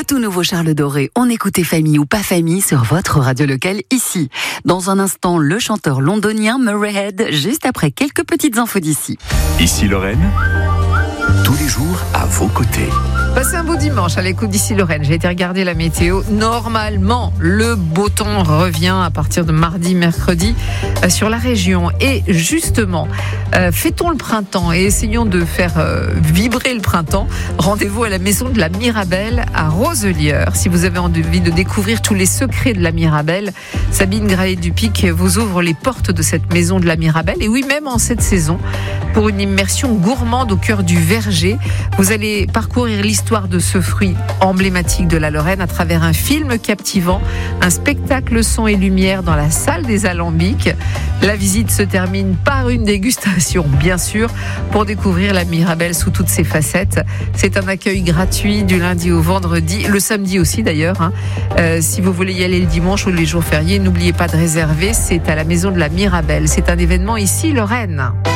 tout nouveau Charles Doré, on écoutait Famille ou pas famille sur votre radio locale ici. Dans un instant, le chanteur londonien Murray Head, juste après quelques petites infos d'ici. Ici Lorraine, tous les jours à vos côtés. Passez un beau dimanche à l'écoute d'ici Lorraine. J'ai été regarder la météo. Normalement, le beau temps revient à partir de mardi, mercredi sur la région. Et justement, fêtons le printemps et essayons de faire vibrer le printemps. Rendez-vous à la maison de la Mirabelle à Roselières. Si vous avez envie de découvrir tous les secrets de la Mirabelle, Sabine Graillet-Dupic vous ouvre les portes de cette maison de la Mirabelle. Et oui, même en cette saison, pour une immersion gourmande au cœur du verger, vous allez parcourir l'histoire de ce fruit emblématique de la Lorraine à travers un film captivant, un spectacle son et lumière dans la salle des Alambics. La visite se termine par une dégustation, bien sûr, pour découvrir la Mirabelle sous toutes ses facettes. C'est un accueil gratuit du lundi au vendredi, le samedi aussi d'ailleurs. Si vous voulez y aller le dimanche ou les jours fériés, n'oubliez pas de réserver. C'est à la maison de la Mirabelle. C'est un événement ici, Lorraine.